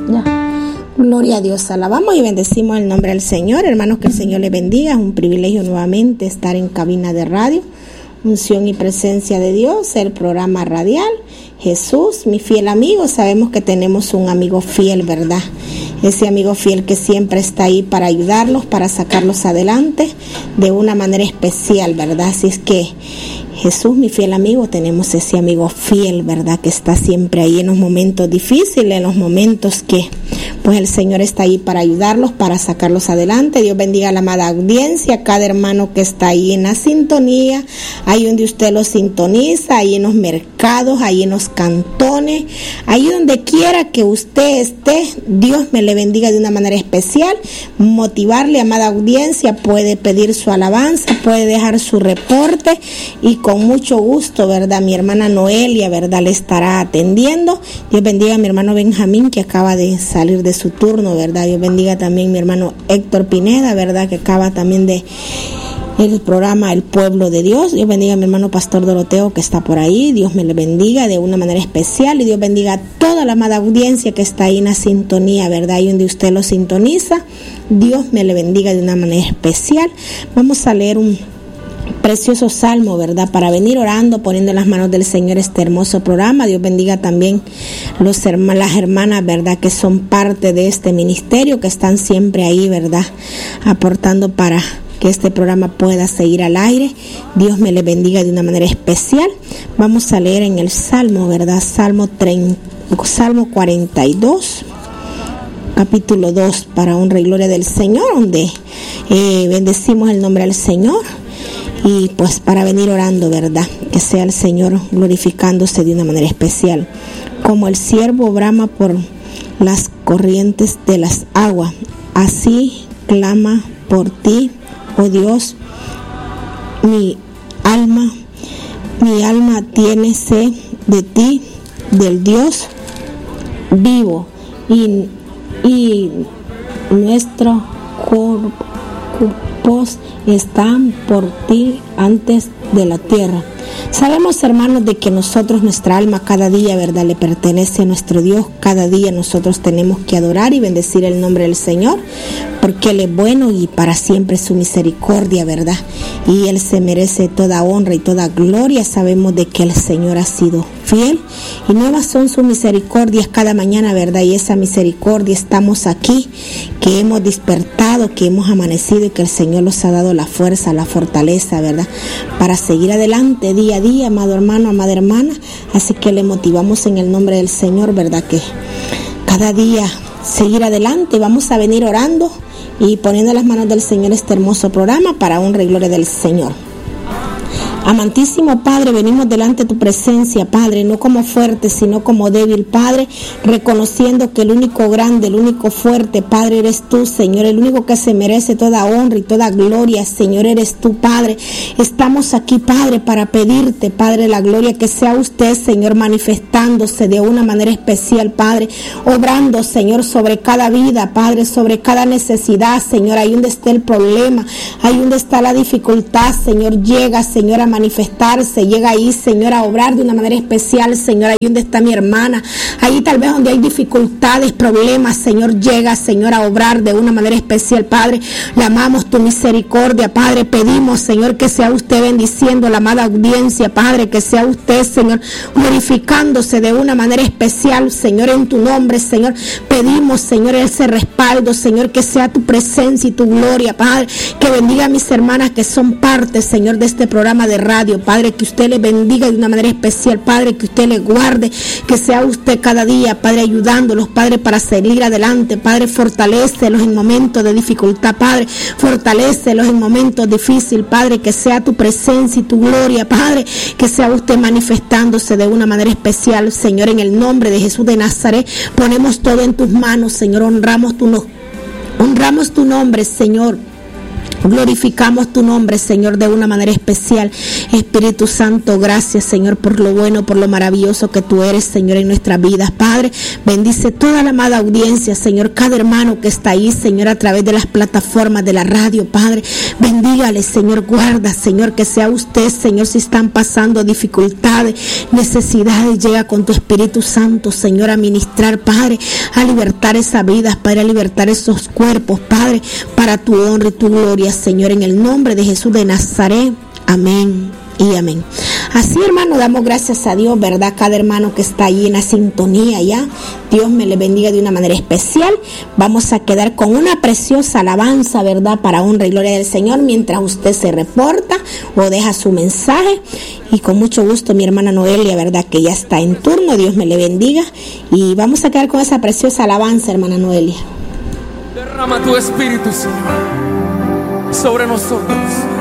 Ya. Gloria a Dios, alabamos y bendecimos el nombre del Señor. Hermanos, que el Señor les bendiga. Es un privilegio nuevamente estar en cabina de radio. Unción y presencia de Dios, el programa radial. Jesús, mi fiel amigo. Sabemos que tenemos un amigo fiel, ¿verdad? Ese amigo fiel que siempre está ahí para ayudarlos, para sacarlos adelante de una manera especial, ¿verdad? Así es que Jesús, mi fiel amigo, tenemos ese amigo fiel, ¿verdad? Que está siempre ahí en los momentos difíciles, en los momentos que pues el Señor está ahí para ayudarlos, para sacarlos adelante. Dios bendiga a la amada audiencia, cada hermano que está ahí en la sintonía, ahí donde usted lo sintoniza, ahí en los mercados, ahí en los cantones, ahí donde quiera que usted esté. Dios me le bendiga de una manera especial. Motivarle, amada audiencia, puede pedir su alabanza, puede dejar su reporte y con mucho gusto, ¿verdad? Mi hermana Noelia, ¿verdad? Le estará atendiendo. Dios bendiga a mi hermano Benjamín, que acaba de salir de su turno, ¿verdad? Dios bendiga también a mi hermano Héctor Pineda, ¿verdad? Que acaba también de el programa El Pueblo de Dios. Dios bendiga a mi hermano Pastor Doroteo, que está por ahí. Dios me le bendiga de una manera especial, y Dios bendiga a toda la amada audiencia que está ahí en la sintonía, ¿verdad? Ahí donde usted lo sintoniza. Dios me le bendiga de una manera especial. Vamos a leer un precioso salmo, ¿verdad? Para venir orando, poniendo en las manos del Señor este hermoso programa. Dios bendiga también las hermanas, ¿verdad? Que son parte de este ministerio, que están siempre ahí, ¿verdad? Aportando para que este programa pueda seguir al aire. Dios me le bendiga de una manera especial. Vamos a leer en el Salmo, ¿verdad? Salmo 42, capítulo 2, para honra y gloria del Señor, donde bendecimos el nombre del Señor. Y pues para venir orando, ¿verdad? Que sea el Señor glorificándose de una manera especial. Como el ciervo brama por las corrientes de las aguas, así clama por ti, oh Dios. Mi alma tiene sed de ti, del Dios vivo, y nuestro cuerpos están por ti antes de la tierra. Sabemos, hermanos, de que nosotros, nuestra alma cada día, ¿verdad?, le pertenece a nuestro Dios. Cada día nosotros tenemos que adorar y bendecir el nombre del Señor, porque Él es bueno y para siempre su misericordia, ¿verdad? Y Él se merece toda honra y toda gloria. Sabemos de que el Señor ha sido fiel y nuevas son sus misericordias cada mañana, ¿verdad? Y esa misericordia estamos aquí, que hemos despertado, que hemos amanecido y que el Señor nos ha dado la fuerza, la fortaleza, ¿verdad?, para seguir adelante día a día, amado hermano, amada hermana. Así que le motivamos en el nombre del Señor, ¿verdad?, que cada día seguir adelante. Vamos a venir orando y poniendo en las manos del Señor este hermoso programa para honra y gloria del Señor. Amantísimo Padre, venimos delante de tu presencia, Padre, no como fuerte, sino como débil, Padre, reconociendo que el único grande, el único fuerte, Padre, eres tú, Señor, el único que se merece toda honra y toda gloria, Señor, eres tú, Padre. Estamos aquí, Padre, para pedirte, Padre, la gloria, que sea usted, Señor, manifestándose de una manera especial, Padre, obrando, Señor, sobre cada vida, Padre, sobre cada necesidad, Señor, ahí donde esté el problema, ahí donde está la dificultad, Señor, llega, Señor, a manifestarse, llega ahí, Señor, a obrar de una manera especial, Señor, ahí donde está mi hermana, ahí tal vez donde hay dificultades, problemas, Señor, llega, Señor, a obrar de una manera especial, Padre. Le amamos tu misericordia, Padre, pedimos, Señor, que sea usted bendiciendo la amada audiencia, Padre, que sea usted, Señor, glorificándose de una manera especial, Señor, en tu nombre, Señor, pedimos, Señor, ese respaldo, Señor, que sea tu presencia y tu gloria, Padre, que bendiga a mis hermanas que son parte, Señor, de este programa de radio, Padre, que usted le bendiga de una manera especial, Padre, que usted le guarde, que sea usted cada día, Padre, ayudándolos, Padre, para seguir adelante, Padre, fortalécelos en momentos de dificultad, Padre, fortalécelos en momentos difíciles, Padre, que sea tu presencia y tu gloria, Padre, que sea usted manifestándose de una manera especial, Señor, en el nombre de Jesús de Nazaret, ponemos todo en tus manos, Señor, honramos tu nombre, Señor. Glorificamos tu nombre, Señor, de una manera especial. Espíritu Santo, gracias, Señor, por lo bueno, por lo maravilloso que tú eres, Señor, en nuestras vidas. Padre, bendice toda la amada audiencia, Señor, cada hermano que está ahí, Señor, a través de las plataformas de la radio, Padre. Bendígale, Señor, guarda, Señor, que sea usted, Señor, si están pasando dificultades, necesidades, llega con tu Espíritu Santo, Señor, a ministrar, Padre, a libertar esas vidas, Padre, a libertar esos cuerpos, Padre, para tu honra y tu gloria, Señor, en el nombre de Jesús de Nazaret. Amén y amén. Así, hermano, damos gracias a Dios, ¿verdad? Cada hermano que está ahí en la sintonía, ya. Dios me le bendiga de una manera especial. Vamos a quedar con una preciosa alabanza, ¿verdad? Para honra y gloria del Señor, mientras usted se reporta o deja su mensaje. Y con mucho gusto, mi hermana Noelia, ¿verdad? Que ya está en turno. Dios me le bendiga. Y vamos a quedar con esa preciosa alabanza, hermana Noelia. Derrama tu espíritu, Señor, sobre nosotros.